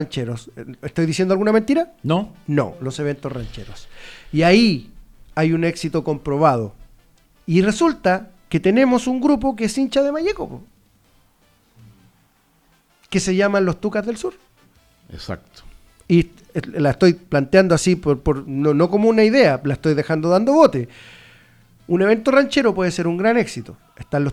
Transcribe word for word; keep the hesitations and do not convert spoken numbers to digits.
rancheros. ¿Estoy diciendo alguna mentira? ¿No? No, los eventos rancheros. Y ahí hay un éxito comprobado. Y resulta que tenemos un grupo que es hincha de Malleco, po, que se llaman los Tucas del Sur. Exacto. Y la estoy planteando así, por, por no, no como una idea, la estoy dejando dando bote. Un evento ranchero puede ser un gran éxito. Están los